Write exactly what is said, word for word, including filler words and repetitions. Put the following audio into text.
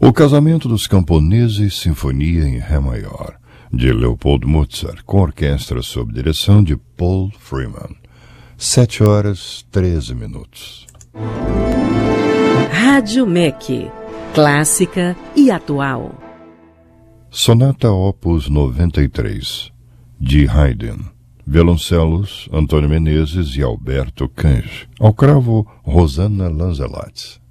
O Casamento dos Camponeses, Sinfonia em Ré maior, de Leopold Mozart, com orquestra sob direção de Paul Freeman. Sete horas, treze minutos. Rádio M E C, clássica e atual. Sonata Opus noventa e três, de Haydn. Violoncelos, Antônio Menezes e Alberto Cange. Ao cravo, Rosana Lanzelotti.